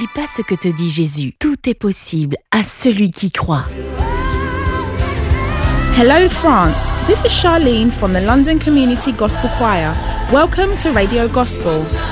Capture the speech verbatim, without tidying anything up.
pas ce que te dit Jésus. Tout est possible à celui qui croit. Hello France, this is Charlene from the London Community Gospel Choir. Welcome to Radio Gospel.